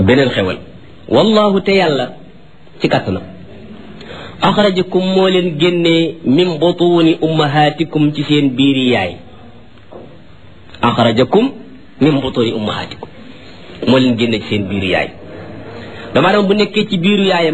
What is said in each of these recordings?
beneen xewal wallahu te yàlla ci kàttanam axrajakum moo leen génnee min butuni ummahatikum ci seen biiri yaay axrajakum min butuni ummahatikum moo leen génne ci seen biiru yaay dama bu nekkee ci biiru yaayam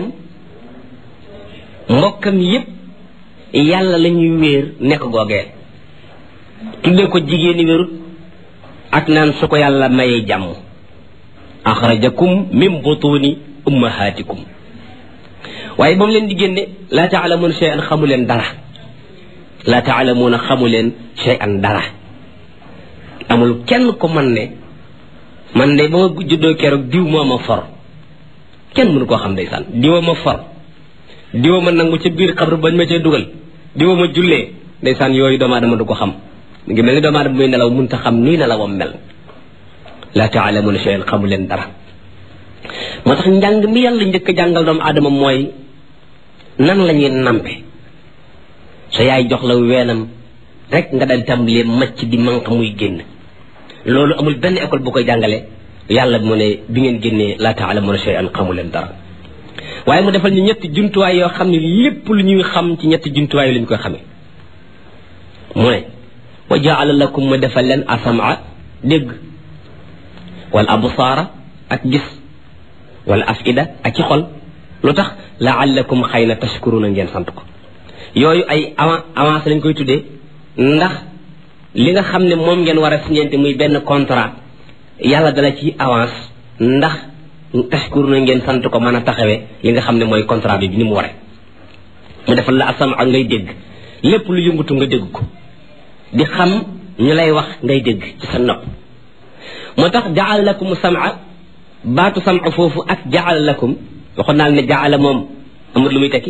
mbokkam yépp yàlla la ñuy wéer nekk googee tuddee ko jigéeni wérut ak naan su ko yàlla mayee jàmm axrajakum min butuni ummahatikum waaye ba mu leen di génne laa taalamuuna shay'an xamu leen dara laa taalamuuna xamu leen shay'an dara amul kenn ko man ne man de ba ma juddoo keroog diw moo ma for kenn mënu koo xam ndeysaan diwa ma for diwa ma nangu ca biir xabru bañ ma cee dugal diwa ma jullee ndeysaan yooyu doomu aadama du ko xam mu ngi mel ni doomu aadama muy nelaw mënta xam nii nelawam mel laa taalamuuna shay'an xamu leen dara moo tax njàng mi yàlla njëkk a jàngal doomu aadama mooy nan la ñuy nampe sa yaay jox la weenam rek nga dal tàmbalee macc di manq muy génn loolu amul benn école bu koy jàngale yàlla mu ne bi ngeen génnee laa taalamuuna shay'an xamu leen dara waaye mu defal ñu ñetti jumtuwaay yoo xam ne lépp lu ñuy xam ci ñetti jumtuwaay la ñu koy xamee mu ne wa jaala lakum ma defal leen asamaa dégg wal absaara ak gis wala afida ak ci xol lu tax laallakum xëy na tashkuruna ngeen sant ko yooyu ay avance lañ koy tuddee ndax li nga xam ne moom ngeen war a signante muy benn contrat yàlla dala ci avance ndax tashkuruna ngeen sant ko mën a taxawee li nga xam ne mooy contrat bi ni mu waree mu defal la asam ak ngay dégg lépp lu yëngutu nga dégg ko di xam ñu lay wax ngay dégg ci sa nopp moo tax jaala lakum sam'a baatu sam'a foofu ak jaala lakum waxoon naa ne jaala moom amul lu muy tekki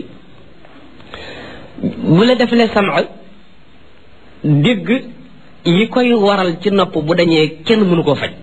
bu la defalee sam'a dégg yi koy waral ci nopp bu dañee kenn mënu koo faj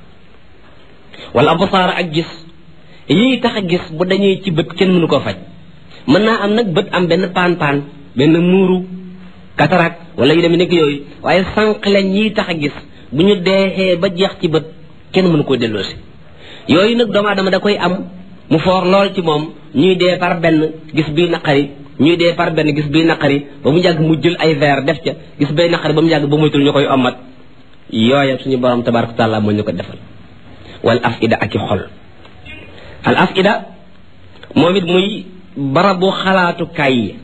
wala absaara ak gis yii tax a gis bu dañee ci bët kenn mënu koo faj mën naa am nag bët am benn paan benn muuru cataracte wala yu demee nekk yooyu waaye sànq leen ñii tax a gis bu ñu deexee ba jeex ci bët kenn mënu koo delloosi yooyu nag doomu aadama da koy am mu foor lool ci moom ñuy dee par benn gis bii naqari ñuy dee par benn gis bii naqari ba mu yàgg mu jël ay verre def ca gis bay naqari ba mu yàgg ba moytul ñu koy ommat yooya suñu borom tabaraka taala moo ñu ko defal wal afida ak i xol al afida moom it muy barabu xalaatukaay yi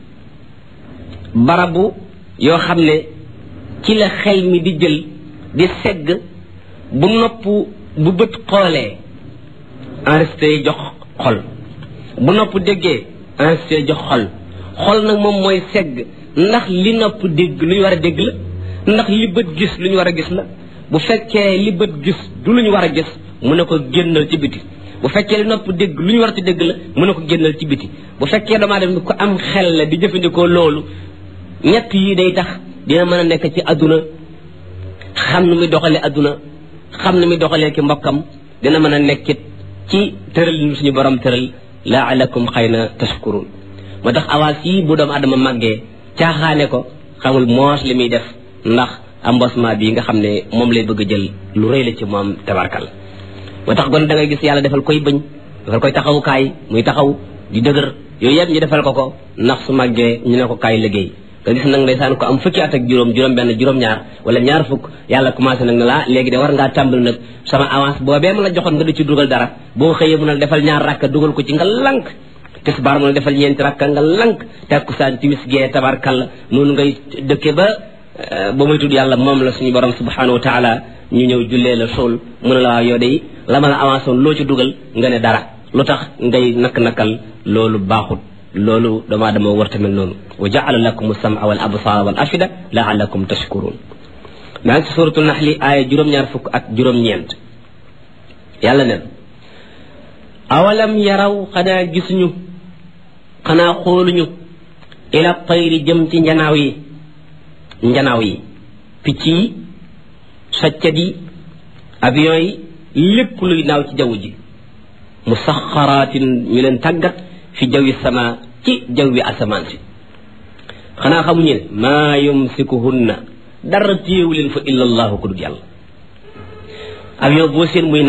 barabu yoo xam ne ci la xel mi di jël di segg bu nopp bu bët xoolee enregistré jox xol bu nopp déggee enregistré jox xol nag moom mooy segg ndax li nopp dégg lu ñu war a dégg la ndax li bët gis lu ñu war a gis la bu fekkee li bët gis du lu ñu war a gis mu ne ko génnal ci biti bu fekkee li nopp dégg lu ñu war a dégg la mu ne ko génnal ci biti bu fekkee damaa dem ko am xel la di jëfandikoo loolu ñett yi day tax dina mën a nekk ci adduna xam nu muy doxalee adduna xam nu muy doxalee ki mbokkam dina mën a nekkit ci tëral lu suñu borom tëral laalakum xëy na tashkurun moo tax avance yi bu doomu adama màggee caaxaane ko xamul moos li muy def ndax embossement bi nga xam ne moom lay bëgg a jël lu rëy la ci moom tabarkal moo tax gon da ngay gis yàlla defal koy bëñ defal koy taxawukaay muy taxaw di dëgër yooyu yëpp ñu defal ko ndax su màggee ñu ne ko kaay liggéey nga gis nag ndeysaan ko am fukki at ak juróom benn juróom ñaar wala ñaar fukk yàlla commencé nag ne la léegi de war ngaa tàmbali nag sama avance boobee ma la joxoon nga di ci dugal dara boo xëyee mu ne defal ñaar rakka dugal ko ci nga lank tisbaar mu ne defal ñeenti rakka nga lank takkusaan timis gee tabarkalla noonu ngay dëkke ba muy tudd yàlla moom la suñu borom subhanahu wa taala ñu ñëw jullee la suul mu ne la waaw yow day la ma la avancé woon loo ci dugal nga ne dara lu tax ngay nakk-nakkal loolu baaxut loolu damaa dama war tamit noonu wa jaala lakum as-sam'a wal absara wal afida la'allakum tashkurun maa ngi ci suratul naxli aaya juróom-ñaar fukk ak juróom-ñeent yàlla nen awalam yaraw xanaa gisuñu xanaa xooluñu ila tayri jëm ci njanaaw yi picc yi saccat yi avion yi lépp luy naaw ci jaww ji musaxaraatin ñu leen tàggat fi jawi sama ci jaw wi asamaan si xanaa xamuñu ne maa yumsikuhunna dara téewu leen fa illa allahu ku dul yàlla avion boo seen muy